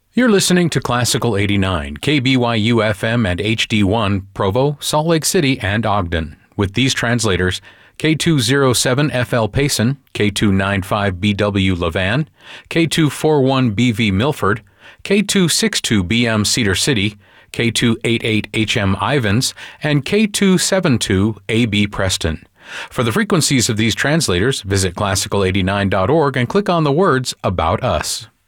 You're listening to Classical 89, KBYU FM and HD1, Provo, Salt Lake City, and Ogden. With these translators, K207FL Payson, K295BW Levan, K241BV Milford, K262BM Cedar City, K288HM Ivans, and K272AB Preston. For the frequencies of these translators, visit classical89.org and click on the words About Us.